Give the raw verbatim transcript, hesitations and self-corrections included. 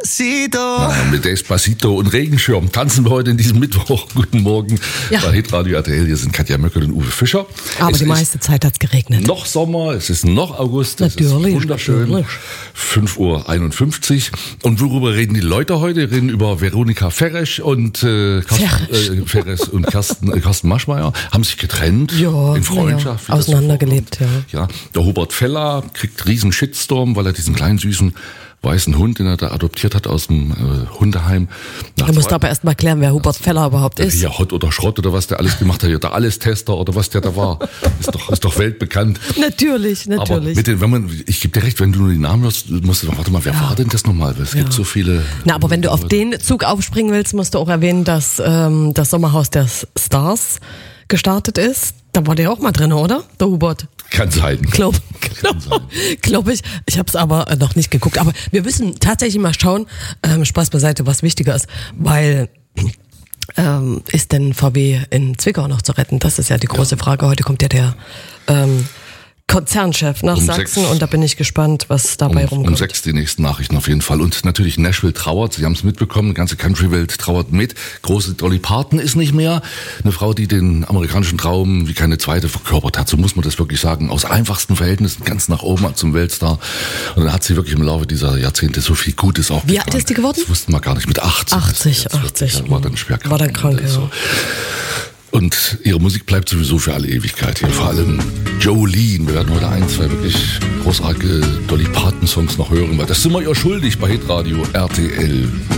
Despacito. Ja, mit Despacito und Regenschirm tanzen wir heute in diesem Mittwoch. Guten Morgen ja. bei Hitradio R T L. Hier sind Katja Möckel und Uwe Fischer. Aber es die meiste Zeit hat es geregnet. Noch Sommer, es ist noch August. Es natürlich, ist wunderschön. Natürlich. fünf Uhr einundfünfzig. Und worüber reden die Leute heute? Reden über Veronika Ferres und äh, Carsten, äh, Ferres und Carsten, äh, Carsten Maschmeyer. Haben sich getrennt ja, in Freundschaft. Ja, auseinandergelebt, ja. ja. Der Hubert Feller kriegt riesen Shitstorm, weil er diesen kleinen süßen weißen Hund, den er da adoptiert hat aus dem äh, Hundeheim. Du musst aber erst mal klären, wer Hubert Feller überhaupt ist. Ja, Hot oder Schrott oder was der alles gemacht hat, der Alles-Tester oder was der da war, ist doch, ist doch weltbekannt. Natürlich, natürlich. Aber mit den, wenn man, ich gebe dir recht, wenn du nur die Namen hörst, musst du, warte mal, wer ja. war denn das nochmal? Es ja. gibt so viele. Na, aber wenn du auf den Zug aufspringen willst, musst du auch erwähnen, dass ähm, das Sommerhaus der Stars gestartet ist. Da war der ja auch mal drin, oder? Der Hubert. Kann sein. Glaube glaub, glaub ich. Ich habe es aber noch nicht geguckt. Aber wir müssen tatsächlich mal schauen, ähm, Spaß beiseite, was wichtiger ist. Weil ähm, ist denn V W in Zwickau noch zu retten? Das ist ja die große ja. Frage. Heute kommt ja der ähm, Konzernchef nach um Sachsen sechs. Und da bin ich gespannt, was dabei um, rumkommt. Um sechs die nächsten Nachrichten auf jeden Fall. Und natürlich Nashville trauert, Sie haben es mitbekommen, die ganze Country-Welt trauert mit. Große Dolly Parton ist nicht mehr. Eine Frau, die den amerikanischen Traum wie keine zweite verkörpert hat, so muss man das wirklich sagen. Aus einfachsten Verhältnissen ganz nach oben zum Weltstar. Und dann hat sie wirklich im Laufe dieser Jahrzehnte so viel Gutes auch Wie getan. alt ist die geworden? Das wussten wir gar nicht. Mit achtzig. achtzig, achtzig. War dann schwer krank. War dann krank, ja. So. Und ihre Musik bleibt sowieso für alle Ewigkeit hier. Vor allem Jolene. Wir werden heute ein, zwei wirklich großartige Dolly Parton Songs noch hören, weil das sind wir ihr schuldig bei Hitradio R T L.